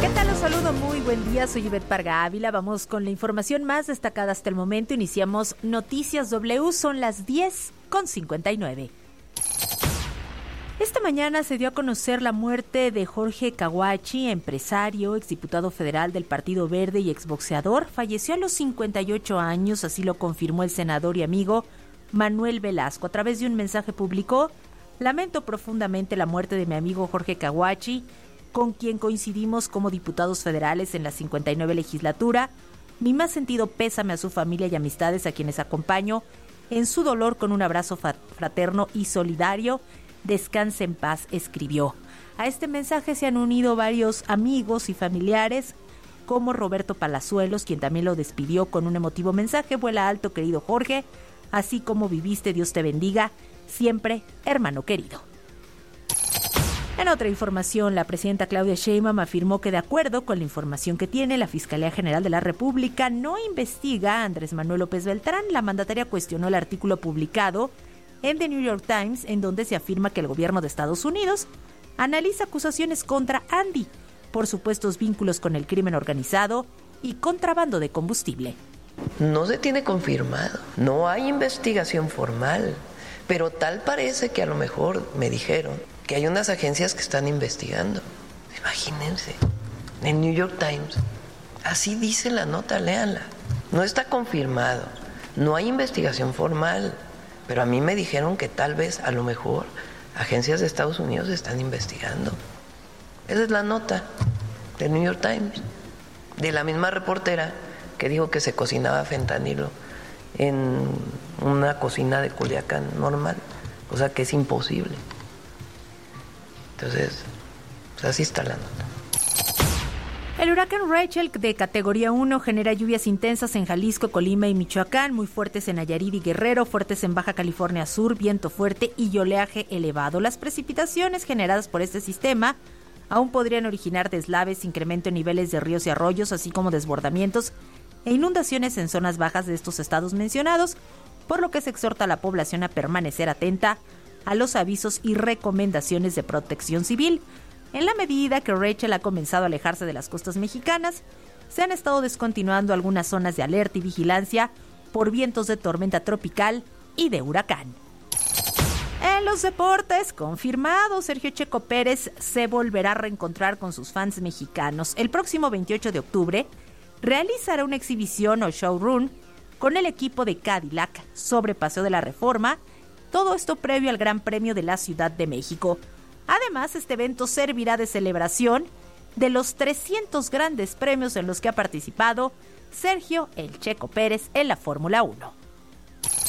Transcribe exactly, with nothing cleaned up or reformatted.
¿Qué tal? Los saludo, muy buen día, soy Ivette Parga Ávila. Vamos con la información más destacada hasta el momento. Iniciamos Noticias W, son las diez con cincuenta y nueve. Esta mañana se dio a conocer la muerte de Jorge Caguachi, empresario, exdiputado federal del Partido Verde y exboxeador. Falleció a los cincuenta y ocho años, así lo confirmó el senador y amigo Manuel Velasco. A través de un mensaje publicó: lamento profundamente la muerte de mi amigo Jorge Caguachi, con quien coincidimos como diputados federales en la cincuenta y nueve legislatura. Mi más sentido pésame a su familia y amistades, a quienes acompaño en su dolor con un abrazo fraterno y solidario. Descanse en paz, escribió. A este mensaje se han unido varios amigos y familiares, como Roberto Palazuelos, quien también lo despidió con un emotivo mensaje: vuela alto, querido Jorge, así como viviste, Dios te bendiga, siempre, hermano querido. En otra información, la presidenta Claudia Sheinbaum afirmó que, de acuerdo con la información que tiene, la Fiscalía General de la República no investiga a Andrés Manuel López Beltrán. La mandataria cuestionó el artículo publicado en The New York Times, en donde se afirma que el gobierno de Estados Unidos analiza acusaciones contra Andy por supuestos vínculos con el crimen organizado y contrabando de combustible. No se tiene confirmado, no hay investigación formal, pero tal parece que a lo mejor me dijeron que hay unas agencias que están investigando. Imagínense, en New York Times, así dice la nota, léanla. No está confirmado, no hay investigación formal, pero a mí me dijeron que tal vez, a lo mejor, agencias de Estados Unidos están investigando. Esa es la nota del New York Times, de la misma reportera que dijo que se cocinaba fentanilo en una cocina de Culiacán normal, o sea que es imposible. Entonces, pues así está la nota. El huracán Rachel, de categoría uno, genera lluvias intensas en Jalisco, Colima y Michoacán, muy fuertes en Nayarit y Guerrero, fuertes en Baja California Sur, viento fuerte y oleaje elevado. Las precipitaciones generadas por este sistema aún podrían originar deslaves, incremento en niveles de ríos y arroyos, así como desbordamientos e inundaciones en zonas bajas de estos estados mencionados, por lo que se exhorta a la población a permanecer atenta a los avisos y recomendaciones de protección civil. En la medida que Rachel ha comenzado a alejarse de las costas mexicanas, se han estado descontinuando algunas zonas de alerta y vigilancia por vientos de tormenta tropical y de huracán. En los deportes, confirmado, Sergio Checo Pérez se volverá a reencontrar con sus fans mexicanos. El próximo veintiocho de octubre realizará una exhibición o showrun con el equipo de Cadillac sobre Paseo de la Reforma, todo esto previo al Gran Premio de la Ciudad de México. Además, este evento servirá de celebración de los trescientos grandes premios en los que ha participado Sergio El Checo Pérez en la Fórmula uno.